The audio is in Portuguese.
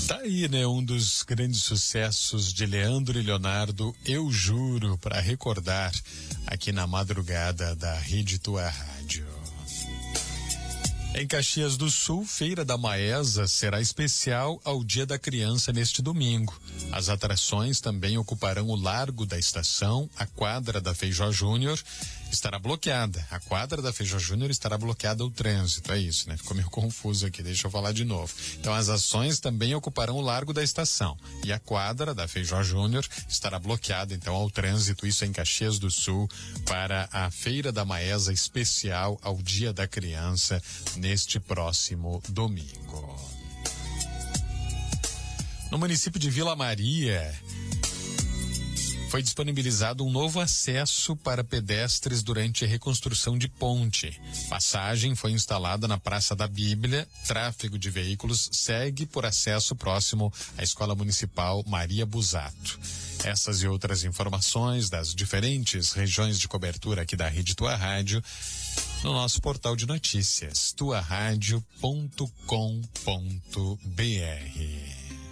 Tá aí, né? Um dos grandes sucessos de Leandro e Leonardo, Eu Juro, para recordar aqui na madrugada da Rede Tua Rádio. Em Caxias do Sul, Feira da Maesa será especial ao Dia da Criança neste domingo. As atrações também ocuparão o largo da estação, a quadra da Feijó Júnior estará bloqueada. A quadra da Feijó Júnior estará bloqueada ao trânsito, é isso, né? Ficou meio confuso aqui, deixa eu falar de novo. Então as ações também ocuparão o largo da estação e a quadra da Feijó Júnior estará bloqueada então ao trânsito, isso em Caxias do Sul, para a Feira da Maesa especial ao Dia da Criança neste próximo domingo. No município de Vila Maria, foi disponibilizado um novo acesso para pedestres durante a reconstrução de ponte. Passagem foi instalada na Praça da Bíblia. Tráfego de veículos segue por acesso próximo à Escola Municipal Maria Busato. Essas e outras informações das diferentes regiões de cobertura aqui da Rede Tua Rádio no nosso portal de notícias, tuaradio.com.br.